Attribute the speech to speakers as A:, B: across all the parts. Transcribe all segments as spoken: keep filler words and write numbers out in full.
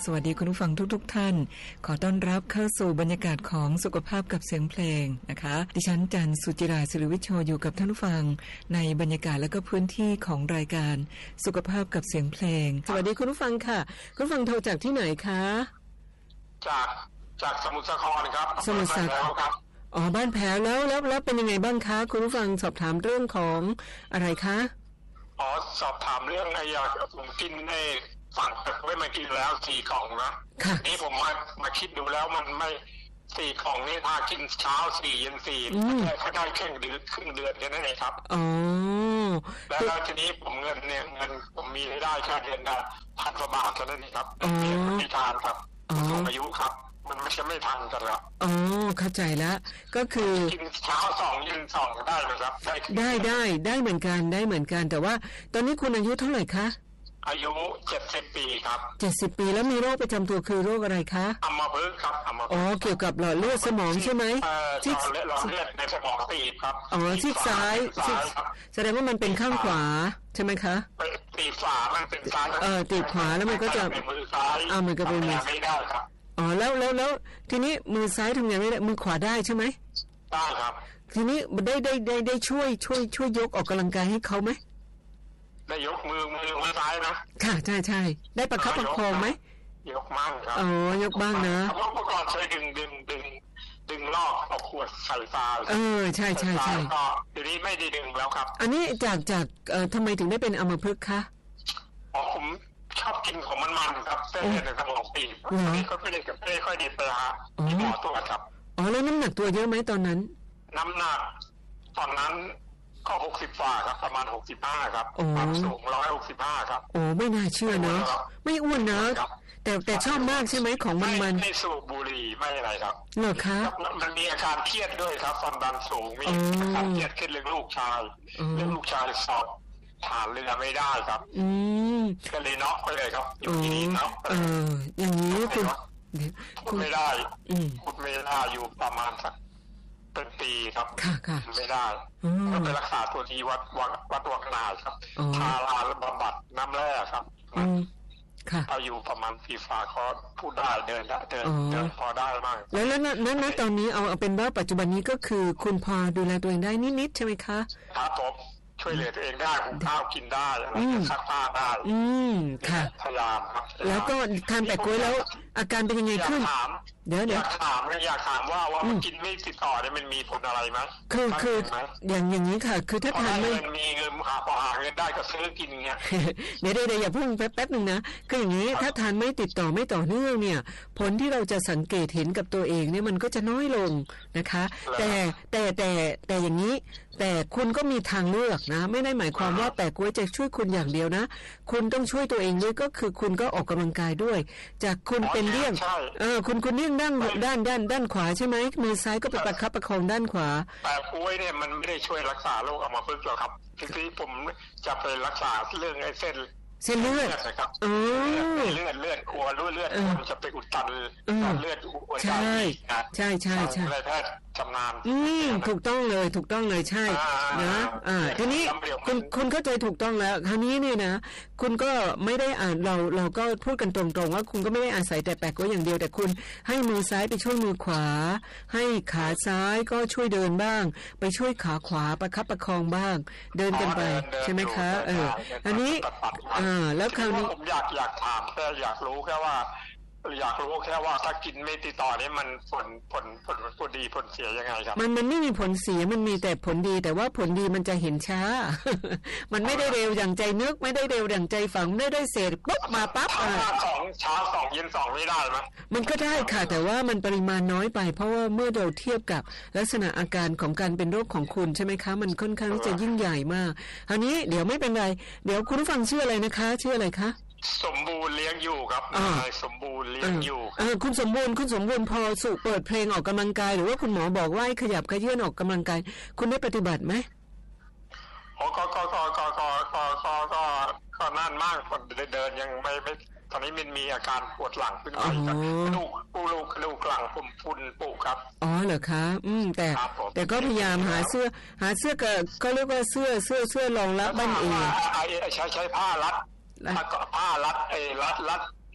A: สวัสดีคุณผู้ฟังทุกๆ ท่านขอต้อนรับเข้าสู่บรรยากาศของสุขภาพกับเสียงเพลงนะคะดิฉันจันทร์สุจิราศิริวิชโชอยู่กับท่านผู้ฟังในบรรยากาศและก็พื้นที่ของรายการสุขภาพกับเสียงเพลงสวัสดีคุณผู้ฟังค่ะคุณผู้ฟังโทรจากที่ไหนคะ
B: จากจากสมุทรสาครครับ
A: สมุทรสาครครับอ๋อบ้านแพ้วแล้วแล้วแล้วเป็นยังไงบ้างคะคุณผู้ฟังสอบถามเรื่องของอะไรคะ
B: อ๋อสอบถามเรื่องไอ้ยาผมกินไอ้สั่งไว้มากินแล้วสี่กล่องนะนี่ผมมามาคิดดูแล้วมันไม่สี่กล่องนี่ถ้ากินเช้าสี่เย็นสี่แค่ได้ครึ่งเดือนครึ่งเดือนแค่นั้นเองครับ
A: อ๋อ
B: แล้วทีนี้ผมเงินเนี่ยเงินผมมีรายได้แค่เดือนละพันกว่าบาทเท่านั้นเองครับไม่ทานครับสูงอายุครับมันไม่ใช่ไม่ทันกันแล้ว
A: อ๋อเข้าใจแล้วก็คือ
B: กินเช้าสองเย็นสองได้ไหมครับ
A: ได้ได้ได้เหมือนกันได้เหมือนกันแต่ว่าตอนนี้คุณอายุเท่าไหร่คะ
B: อายุเจ็ดสิบปีครับ
A: เจ็ดสิบปีแล้วมีโรคประจำตัวคือโรคอะไรคะ
B: อัมพฤกษ์ครับอัมพฤกษ์
A: อ๋อเกี่ยวกับหลอดเลือดสมองใช่ไหม
B: ซีกหลอดเลือดในสมองตีบครับ
A: อ๋อซีกซ้ายแสดงว่ามันเป็นข้างขวาใช่ไหมคะ
B: ตีบขวามันเป็นซ้าย
A: เออตีบขวาแล้วมันก็จะ
B: มือซ้าย
A: อ่ามันก็เป็นมือ
B: ไม่ได้ครับ
A: อ๋อแล้วแล้วแล้วทีนี้มือซ้ายทำยังไงไม่ได้มือขวาได้ใช่ไหม
B: ได้ครับ
A: ทีนี้ได้ได้ได้ได้ช่วยช่วยช่วยยกออกกำลังกายให้เขาไหม
B: ได้ยกมือมือมือซ้ายนะ
A: ค่ะใช่ใช่ได้ประคับประคองไหม
B: ยกบ้างครับ
A: อ๋อยกบ้างนะ
B: เมื่อก่อนใช้ดึงดึงดึงดึงลอกเอาขวดใส่ตา
A: เออใช่ใช่ใช่
B: ก็ทีนี้ไม่ได้ดึงแล้วครับ
A: อันนี้จากจากเอ่อทำไมถึงได้เป็นอัมพฤกษ์คะ
B: อ๋อผมชอบกินของมันๆครับเส้นเลือดในสมองตีบนี่ก็ไม่ได้กับไม่ค่อยดีไปหาหมอตรวจครับ
A: อ๋อแล้วน้ำหนักตัวเยอะไหมตอนนั้น
B: น้ำหนักตอนนั้นก็หกสิบฝ่าครับประมาณหกสิบห้าครับความสูงร้อยหกสิบห้าครับ
A: โอ้ไม่น่าเชื่อเนอะไม่อ้วนนะแต่แต่ชอบมากใช่ไหมของมันมัน
B: ไม่สูบบุหรี่ไม่อะไรครับ
A: เหรอคะ
B: มันมีอาการเครียดด้วยครับความดันสูงมีอาการเครียดขึ้นเรื่องลูกชายเรื่องลูกชายสอบผ่านเรือไม่ได้ครับ
A: อืม
B: ก็เลยน็อกไปเลยครับอยู่ที่นี่น็อก
A: เอออย่างนี้คุณ
B: พูดไม่ได้พูดไม่ได้อยู่ประมาณสักเป็นปีครับ
A: ค่ะค่ะ
B: ไม่ได้ก็ไปรักษาตัวที่วัดวัดวัดวังนาครับพาลาและบำบัดน้ำแร่ครับเอาอยู่ประมาณปีฝ่าก็พูดได้เดินได้เดินเดินพอได้มาก
A: แล้วแล้วนั้นนะตอนนี้เอาเอาเป็นว่าปัจจุบันนี้ก็คือคุณพอดูแลตัวเองได้นิดๆใช่ไหมคะ
B: ครับผมช่วยเหลือตัวเองได้หุงข้าวกินได้อะไรซักผ้าได้
A: อืมค่ะ
B: พยายามครับ
A: แล้วก็ทานแปะกล้วยแล้วอาการเป็นยังไงขึ้นเดี๋ยวเดี๋ยว
B: อยากถามอยากถามว่าว่ามันกินไม่ติดต่อเนี่ยมันมีผลอะไรไหม
A: คือคืออย่างอย่างนี้ค่ะคือถ้าทานไม่
B: มีเงินหาพอหาเงินได้ก็ซื้อกินเงี้ย
A: เดี๋ยวเดี๋ยวอย่าเพิ่งแป๊บแป๊บนึงนะคืออย่างนี้ถ้าทานไม่ติดต่อไม่ต่อเนื่องเนี่ยผลที่เราจะสังเกตเห็นกับตัวเองเนี่ยมันก็จะน้อยลงนะคะแต่แต่แต่แต่อย่างนี้แต่คุณก็มีทางเลือกนะไม่ได้หมายความว่าแปะกล้วยจะช่วยคุณอย่างเดียวนะคุณต้องช่วยตัวเองด้วยก็คือคุณก็ออกกำลังกายด้วยจากคุณเป็นเลี่ยงเออคุณคุณเลี่ยงด้านด้านด้านด้านขวาใช่ไหมมือซ้ายก็ไปประคับประคองด้านขวา
B: แต่กล้วยเนี่ยมันไม่ได้ช่วยรักษาโรคอัมพฤกษ์หรอกครับทีนี้ผมจะไปรักษาเรื่องไอ้เส้น
A: เส้นเลือด
B: นะครับเออเลือดเลือดกลัวเลือดเลือดมันจะไปอุดตันเลือดอุดตัน
A: ใช่ใช่ใช่ใช่
B: แพทย์ชำนาญ
A: อืมถูกต้องเลยถูกต้องเลยใช่นะอ่าทีนี้คุณคุณเข้าใจถูกต้องแล้วคราวนี้เนี่ยนะคุณก็ไม่ได้อ่านเราเราก็พูดกันตรงๆว่าคุณก็ไม่ได้อาศัยแต่แปะกล้วยอย่างเดียวแต่คุณให้มือซ้ายไปช่วยมือขวาให้ขาซ้ายก็ช่วยเดินบ้างไปช่วยขาขวาประคับประคองบ้างเดินกันไปใช่ไหมคะเอออันนี้อ่าแล้วคราวนี้
B: ผมอยากอยากถามแค่อยากรู้แค่ว่าอยากรู้แค่ว่าถ้ากินไม่ติดต่อนี่มันผลผลผลผลดีผลเสียยังไงครับ
A: มันมันไม่มีผลเสียมันมีแต่ผลดีแต่ว่าผลดีมันจะเห็นช้า มันไม่ได้เร็วอย่างใจนึกไม่ได้เร็วอย่างใจฝังไม่ได้เสร็จปุ๊บมาปั๊บ
B: อ่าสองเช้าสองเย็นสองไม่ได้ไหม
A: มันก็ได้ค่ะแต่ว่ามันปริมาณน้อยไปเพราะว่าเมื่อเราเทียบกับลักษณะอาการของการเป็นโรคของคุณใช่ไหมคะมันค่อนข้างที่จะยิ่งใหญ่มากคราวนี้เดี๋ยวไม่เป็นไรเดี๋ยวคุณผู้ฟังชื่ออะไรนะคะชื่ออะไรคะ
B: สมบูรณ์เลี้ยงอยู่ครับนายสมบูรณ์เลี้ยงอยู่
A: เออคุณสมบูรณ์คุณสมบูรณ์พอสุเปิดเพลงออกกำลังกายหรือว่าคุณหมอบอกว่าให้ขยับขยื่นออกกำลังกายคุณได้ปฏิบัติไหม
B: อ๋อก็ก็ก็ก็ก็ก็ก็ก็ก็นั่นมากคนเดินยังไม่ไม่ตอนนี้มันมีอาการปวดหลังขึ้นมาครับกระดูกปูลูกกระดูกหลังผมพุนปุครับ
A: อ๋อเหรอคะอืมแต่แต่ก็พยายามหาเสื้อหาเสื้อก็ก็เรียกว่าเสื้อเสื้อเสื้อรองรับบ้านเอง
B: ใช้ใช้ผ้ารัดผ้าผ้ารัดไอ้รัดรัด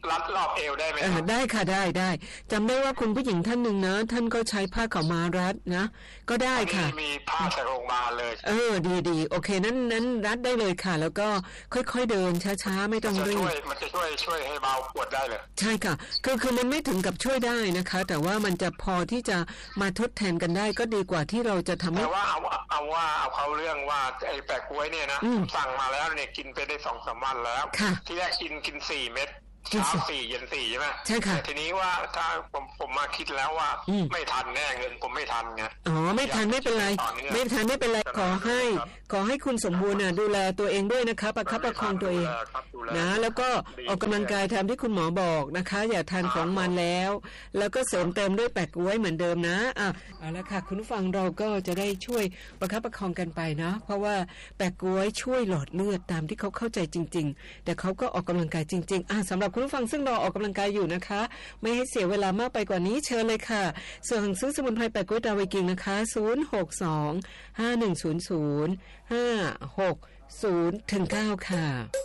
B: รัดรอบเอวได้ไหมครับ
A: ได้ค่ะได้ได้จำได้ว่าคุณผู้หญิงท่านหนึ่งนะท่านก็ใช้ผ้าขาวม้ารัดนะก็ได้ค่ะ
B: มีผ้าจากโรงพยาบาลเลย
A: เออดีดีโอเคนั้นนั้นรัดได้เลยค่ะแล้วก็ค่อยๆเดินช้าๆไม่ต้องรีบ
B: มันจะช่วยช่วยให้เบาปวดได้เลย
A: ใช่ค่ะคือคือมันไม่ถึงกับช่วยได้นะคะแต่ว่ามันจะพอที่จะมาทดแทนกันได้ก็ดีกว่าที่เราจะทำให้
B: แต่ว่าเอาเอาว่าเอาเขาเรื่องว่าไอ้แปะกล้วยเนี่ยนะสั่งมาแล้วเนี่ยกินไปได้สองสามวันแล้วที่แรกกินกินสี่เม็ดเช้าสี่เย็นสี่ใช่ไหม
A: ใช่ค่ะ
B: ทีนี้ว่าถ้าผมผมมาคิดแล้วว่าไม่ทันแน่เงินผมไม่ทันไง
A: อ๋อไม่ทันไม่เป็นไรไม่ทันไม่เป็นไรขอให้ขอให้คุณสมบูรณ์น่ะดูแลตัวเองด้วยนะคะประคับประคองตัวเองนะแล้วก็ออกกำลังกายตามที่คุณหมอบอกนะคะอย่าทานของมันแล้วแล้วก็เสริมเติมด้วยแปะกล้วยเหมือนเดิมนะอ่ะเอาละค่ะคุณผู้ฟังเราก็จะได้ช่วยประคับประคองกันไปนะเพราะว่าแปะกล้วยช่วยหลอดเลือดตามที่เขาเข้าใจจริงๆแต่เขาก็ออกกำลังกายจริงๆอ่ะสำหรับคุณผู้ฟังซึ่งรอออกกำลังกายอยู่นะคะไม่ให้เสียเวลามากไปกว่านี้เชิญเลยค่ะส่วนซื้อสมุนไพรแปะกล้วยดาวไวกิ้งนะคะศูนย์ หก สอง ห้า หนึ่ง ศูนย์ ศูนย์ ห้า หก ศูนย์ ถึง เก้าค่ะ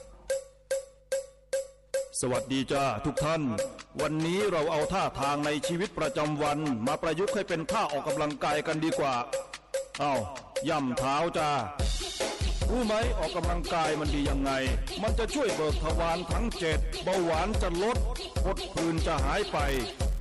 C: สวัสดีจ้าทุกท่านวันนี้เราเอาท่าทางในชีวิตประจำวันมาประยุกต์ให้เป็นท่าออกกำลังกายกันดีกว่าอ้าวย่ำเท้าจ้ารู้ไหมออกกำลังกายมันดียังไงมันจะช่วยเบิกทวารทั้งเจ็ดเบาหวานจะลดพดผื่นจะหายไป